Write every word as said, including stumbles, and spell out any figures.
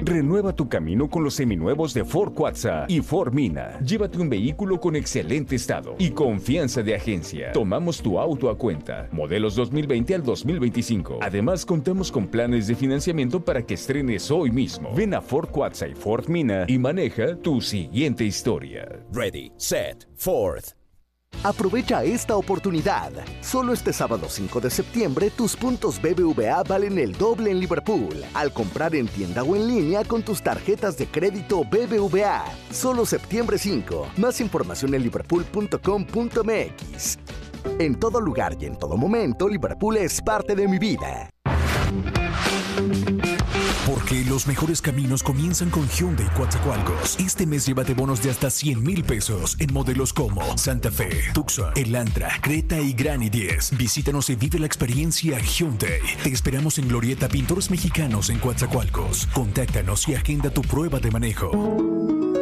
Renueva tu camino con los seminuevos de Ford Cuatza y Ford Mina. Llévate un vehículo con excelente estado y confianza de agencia. Tomamos tu auto a cuenta. Modelos dos mil veinte al dos mil veinticinco. Además, contamos con planes de financiamiento para que estrenes hoy mismo. Ven a Ford Cuatza y Ford Mina y maneja tu siguiente historia. Ready, set, Ford. Aprovecha esta oportunidad. Solo este sábado cinco de septiembre, tus puntos B B V A valen el doble en Liverpool al comprar en tienda o en línea con tus tarjetas de crédito B B V A. Solo septiembre cinco. Más información en liverpool punto com punto m x. En todo lugar y en todo momento, Liverpool es parte de mi vida. Porque los mejores caminos comienzan con Hyundai Coatzacoalcos. Este mes llévate bonos de hasta cien mil pesos en modelos como Santa Fe, Tucson, Elantra, Creta y Gran i diez. Visítanos y vive la experiencia Hyundai. Te esperamos en Glorieta Pintores Mexicanos en Coatzacoalcos. Contáctanos y agenda tu prueba de manejo.